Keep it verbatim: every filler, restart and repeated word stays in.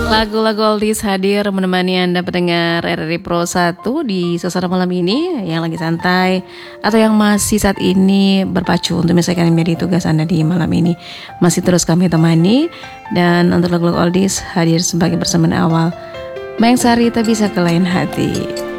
Lagu-lagu oldies hadir menemani Anda pendengar R R I Pro satu di suasana malam ini yang lagi santai atau yang masih saat ini berpacu untuk menyelesaikan menjadi tugas Anda di malam ini. Masih terus kami temani, dan untuk lagu-lagu oldies hadir sebagai bersamaan awal Mayang Sari Tak Bisa ke Lain Hati.